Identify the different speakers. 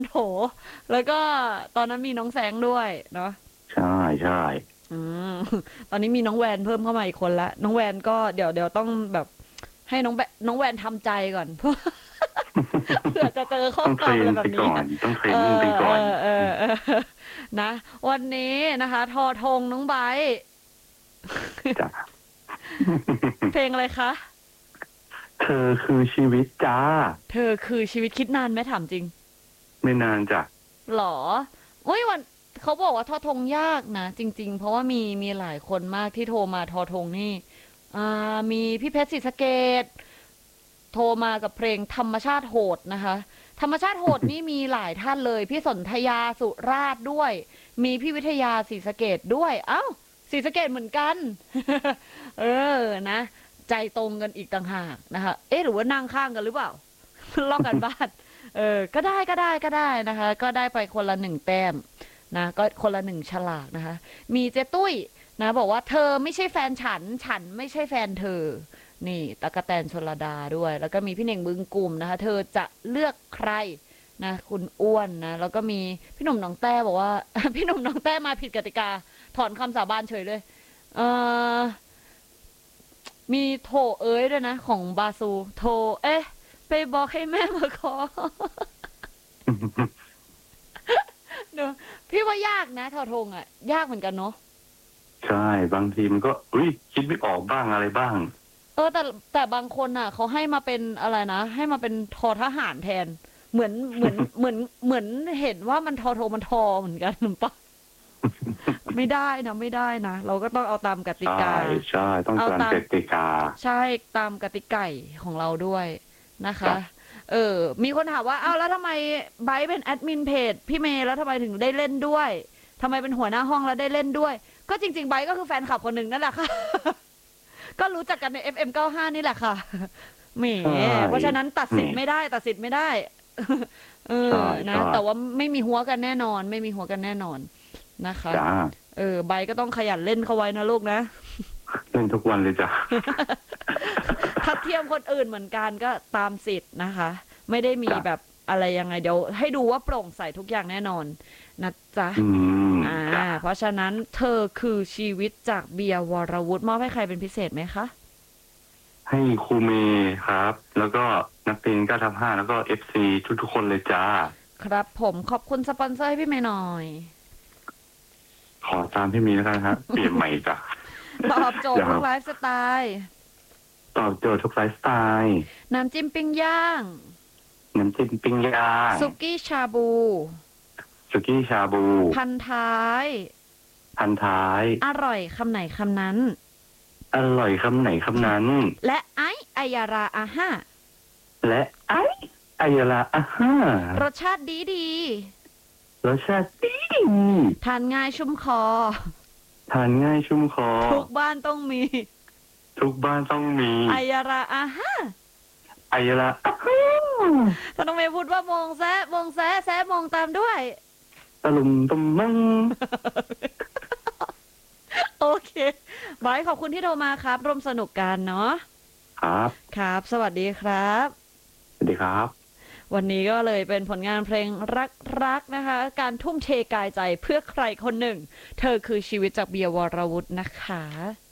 Speaker 1: โถแล้วก็ตอนนั้นมีน้องแสงด้วยเนาะ
Speaker 2: ใช่ใช่
Speaker 1: อืมตอนนี้มีน้องแวนเพิ่มเข้ามาอีกคนละน้องแวนก็เดี๋ยวต้องแบบให้น้องแวนทำใจก่อนเพื่อจะเจอข้อ
Speaker 2: ต้องเทร
Speaker 1: ความอะไร
Speaker 2: นไป
Speaker 1: แบบนี้
Speaker 2: ก่อนต้องเทร
Speaker 1: เอ
Speaker 2: นนิ่งไป
Speaker 1: อเอ
Speaker 2: ก่อน
Speaker 1: อเออเออนะวันนี้นะคะทอทงน้องไบร์ท
Speaker 2: จ้ะ
Speaker 1: เพลงอะไรคะ
Speaker 2: เธอคือชีวิตจ้า
Speaker 1: เธอคือชีวิตคิดนานไหมถามจริง
Speaker 2: ไม่นานจ้ะ
Speaker 1: หรอโอ้ยวันเขาบอกว่าทอทงยากนะจริงๆเพราะว่ามีหลายคนมากที่โทรมาทอทงนี่มีพี่เพชรศรีสะเกษโทรมากับเพลงธรรมชาติโหดนะคะธรรมชาติโหดนี่มีหลายท่านเลยพี่สนธยาสุราษฎร์ด้วยมีพี่วิทยาศรีสะเกษด้วยเอ้าศรีสะเกษเหมือนกันเออนะใจตรงกันอีกต่างหากนะคะเอ๊ะหรือว่านั่งข้างกันหรือเปล่าลอกกันบ้านก็ได้นะคะก็ได้ไปคนละหนึ่งแต้มนะก็คนละหนึ่งฉลากนะคะมีเจ๊ตุ้ยนะบอกว่าเธอไม่ใช่แฟนฉันไม่ใช่แฟนเธอนี่ตะกะแตนชลดาด้วยแล้วก็มีพี่เน่งบึงกลุ่มนะคะเธอจะเลือกใครนะคุณอ้วนนะแล้วก็มีพี่หนุ่มน้องแต้บอกว่า พี่หนุ่มน้องแต้มาผิดกติกาถอนคำสาบานเฉยเลยเออมีโถเอ้ยด้วยนะของบาซูโถเอ๊ะไปบอกให้แม่มาขอ เนอะพี่ว่ายากนะทอทงอ่ะยากเหมือนกันเนาะ
Speaker 2: ใช่บางทีมันก็อุ้ยคิดไม่ออกบ้างอะไรบ้าง
Speaker 1: แต่บางคนอ่ะเขาให้มาเป็นอะไรนะให้มาเป็นทอทหารแทนเหมือนเห็นว่ามันทอโทมันทอเหมือนกันหรือปะไม่ได้นะเราก็ต้องเอาตามกติ
Speaker 2: ใช่
Speaker 1: กา
Speaker 2: ใช่ต้อง
Speaker 1: เอาตาม
Speaker 2: การกติกา
Speaker 1: ใช่ตามกติกาของเราด้วยนะคะ
Speaker 2: จ้ะ
Speaker 1: มีคนถามว่าอ้าวแล้วทำไมไบร์ทเป็นแอดมินเพจพี่เมย์แล้วทำไมถึงได้เล่นด้วยทำไมเป็นหัวหน้าห้องแล้วได้เล่นด้วยก็จริงๆไบร์ทก็คือแฟนคลับคนหนึ่งนั่นแหละค่ะก็รู้จักกันใน FM95 นี่แหละค่ะแหม
Speaker 2: ใช่
Speaker 1: เพราะฉะนั้นตัดสิ
Speaker 2: นี่
Speaker 1: ทธิ์ไม่ได้ตัดสิทธิ์ไม่ได้
Speaker 2: ใช่
Speaker 1: นะ
Speaker 2: ใช่
Speaker 1: แต่ว่าไม่มีหัวกันแน่นอนไม่มีหัวกันแน่นอนนะคะ
Speaker 2: จ้า
Speaker 1: ไบร์ทก็ต้องขยันเล่นเข้าไว้นะลูกนะ
Speaker 2: เล่นทุกวันเลยจ้ะ
Speaker 1: ทัดเทียมคนอื่นเหมือนกันก็ตามสิทธิ์นะคะไม่ได้มี
Speaker 2: จ้ะ
Speaker 1: แบบอะไรยังไงเดี๋ยวให้ดูว่าโปร่งใสทุกอย่างแน่นอนนะจ๊ะ
Speaker 2: อืมจ้ะ
Speaker 1: เพราะฉะนั้นเธอคือชีวิตจากเบียร์วรวุฒิมอบให้ใครเป็นพิเศษไหมคะ
Speaker 2: ให้ครูเมย์ครับ แล้วก็นักเรียน9/5แล้วก็FC ทุกๆคนเลยจ้า
Speaker 1: ครับผมขอบคุณสปอนเซอร์ให้พี่เมย์หน่อย
Speaker 2: ขอตามพี่มีแล้วกันครับเปลี่ยนใหม่จ้ะ
Speaker 1: ตอบโจทย์ทุกไลฟ์สไตล์
Speaker 2: ตอบโจทย์ทุกไลฟ์สไตล์
Speaker 1: น้ำจิ้มปิ้งย่าง
Speaker 2: น้ำจิ้มปิ้งย่าง
Speaker 1: สุกี้ชาบู
Speaker 2: สุกี้ชาบู
Speaker 1: พันท้าย
Speaker 2: พันท้าย
Speaker 1: อร่อยคำไหนคำนั้น
Speaker 2: อร่อยคำไหนคำนั้น
Speaker 1: และไอไอยาราอาห้า
Speaker 2: และไอยาลาอ่ะฮะ
Speaker 1: รสชาติดีดี
Speaker 2: รสชาติดี
Speaker 1: ทานง่ายชุ่มคอ
Speaker 2: ทานง่ายชุ่มคอ
Speaker 1: ทุกบ้านต้องมี
Speaker 2: ทุกบ้านต้องมี
Speaker 1: ไอยาราอาห้า
Speaker 2: ไอยาลาอ่ะฮะ
Speaker 1: ถ้าน้องเมย์พูดว่ามงแซะมงแซะแซะมงตามด้วย
Speaker 2: ตะลุมตุมมัง
Speaker 1: โอเคบายขอบคุณที่โทรมาครับร่วมสนุกกันเนาะ
Speaker 2: ครับ
Speaker 1: ครับ สวัสดีครับ
Speaker 2: สวัสดีครับ
Speaker 1: วันนี้ก็เลยเป็นผลงานเพลงรักนะคะ การทุ่มเทกายใจเพื่อใครคนหนึ่ง เธอคือชีวิตจากเบียร์วรวุฒินะคะ